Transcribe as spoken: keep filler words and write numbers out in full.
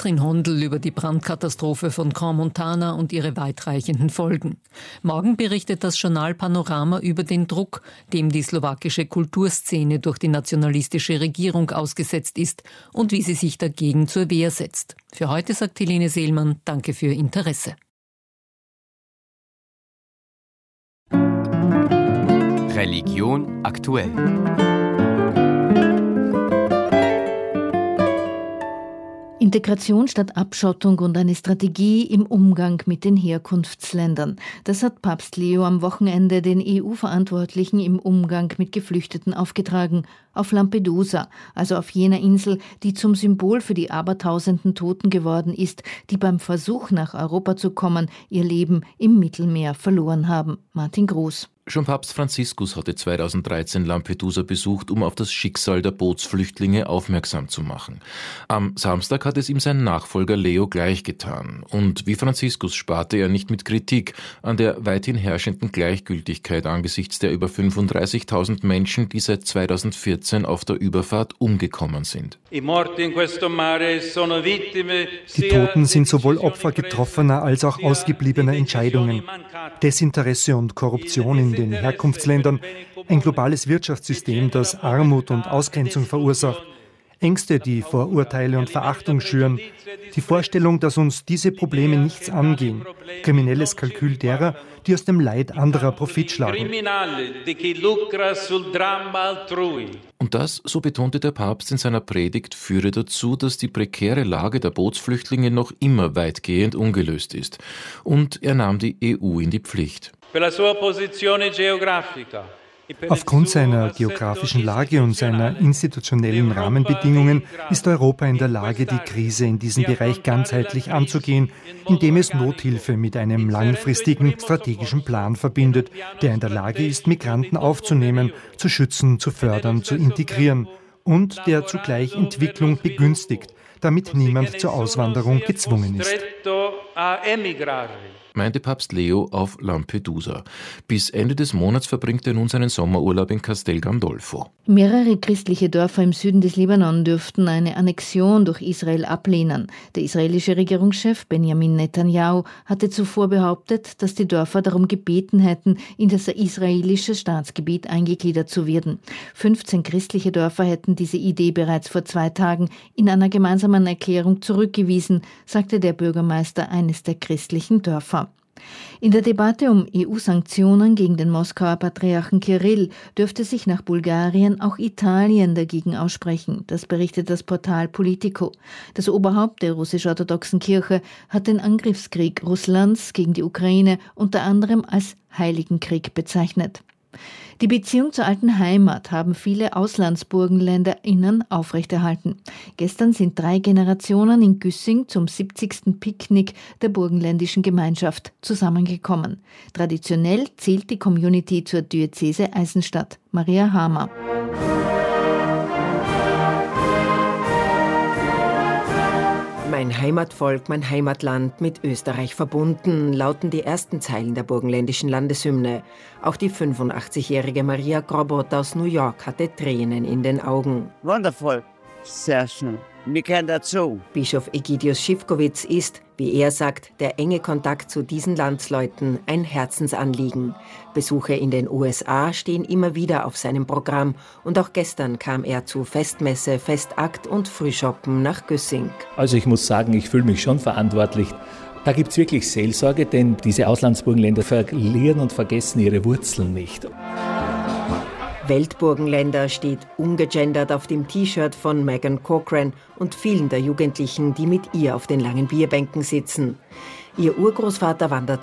Katrin Hondl über die Brandkatastrophe von Crans-Montana und ihre weitreichenden Folgen. Morgen berichtet das Journal Panorama über den Druck, dem die slowakische Kulturszene durch die nationalistische Regierung ausgesetzt ist und wie sie sich dagegen zur Wehr setzt. Für heute sagt Helene Seelmann, danke für Ihr Interesse. Religion aktuell. Integration statt Abschottung und eine Strategie im Umgang mit den Herkunftsländern. Das hat Papst Leo am Wochenende den E U-Verantwortlichen im Umgang mit Geflüchteten aufgetragen. Auf Lampedusa, also auf jener Insel, die zum Symbol für die abertausenden Toten geworden ist, die beim Versuch nach Europa zu kommen, ihr Leben im Mittelmeer verloren haben. Martin Groß. Schon Papst Franziskus hatte zweitausenddreizehn Lampedusa besucht, um auf das Schicksal der Bootsflüchtlinge aufmerksam zu machen. Am Samstag hat es ihm sein Nachfolger Leo gleichgetan. Und wie Franziskus sparte er nicht mit Kritik an der weithin herrschenden Gleichgültigkeit angesichts der über fünfunddreißigtausend Menschen, die seit zweitausendvierzehn auf der Überfahrt umgekommen sind. Die Toten sind sowohl Opfer getroffener als auch ausgebliebener Entscheidungen. Desinteresse und Korruption in den Herkunftsländern, ein globales Wirtschaftssystem, das Armut und Ausgrenzung verursacht, Ängste, die Vorurteile und Verachtung schüren, die Vorstellung, dass uns diese Probleme nichts angehen, kriminelles Kalkül derer, die aus dem Leid anderer Profit schlagen. Und das, so betonte der Papst in seiner Predigt, führe dazu, dass die prekäre Lage der Bootsflüchtlinge noch immer weitgehend ungelöst ist. Und er nahm die E U in die Pflicht. Aufgrund seiner geografischen Lage und seiner institutionellen Rahmenbedingungen ist Europa in der Lage, die Krise in diesem Bereich ganzheitlich anzugehen, indem es Nothilfe mit einem langfristigen strategischen Plan verbindet, der in der Lage ist, Migranten aufzunehmen, zu schützen, zu fördern, zu integrieren und der zugleich Entwicklung begünstigt, damit niemand zur Auswanderung gezwungen ist. Meinte Papst Leo auf Lampedusa. Bis Ende des Monats verbringt er nun seinen Sommerurlaub in Castel Gandolfo. Mehrere christliche Dörfer im Süden des Libanon dürften eine Annexion durch Israel ablehnen. Der israelische Regierungschef Benjamin Netanyahu hatte zuvor behauptet, dass die Dörfer darum gebeten hätten, in das israelische Staatsgebiet eingegliedert zu werden. fünfzehn christliche Dörfer hätten diese Idee bereits vor zwei Tagen in einer gemeinsamen Erklärung zurückgewiesen, sagte der Bürgermeister eines der christlichen Dörfer. In der Debatte um E U-Sanktionen gegen den Moskauer Patriarchen Kirill dürfte sich nach Bulgarien auch Italien dagegen aussprechen. Das berichtet das Portal Politico. Das Oberhaupt der russisch-orthodoxen Kirche hat den Angriffskrieg Russlands gegen die Ukraine unter anderem als Heiligen Krieg bezeichnet. Die Beziehung zur alten Heimat haben viele AuslandsburgenländerInnen aufrechterhalten. Gestern sind drei Generationen in Güssing zum siebzigsten Picknick der burgenländischen Gemeinschaft zusammengekommen. Traditionell zählt die Community zur Diözese Eisenstadt. Maria Hamer. Mein Heimatvolk, mein Heimatland, mit Österreich verbunden, lauten die ersten Zeilen der burgenländischen Landeshymne. Auch die fünfundachtzigjährige Maria Grobot aus New York hatte Tränen in den Augen. Wundervoll, sehr schön. Wir gehören dazu. Bischof Egidius Schifkowitz ist, wie er sagt, der enge Kontakt zu diesen Landsleuten ein Herzensanliegen. Besuche in den U S A stehen immer wieder auf seinem Programm und auch gestern kam er zu Festmesse, Festakt und Frühschoppen nach Güssing. Also ich muss sagen, ich fühle mich schon verantwortlich. Da gibt es wirklich Seelsorge, denn diese Auslandsburgenländer verlieren und vergessen ihre Wurzeln nicht. Weltburgenländer steht ungegendert auf dem T-Shirt von Megan Cochran und vielen der Jugendlichen, die mit ihr auf den langen Bierbänken sitzen. Ihr Urgroßvater wanderte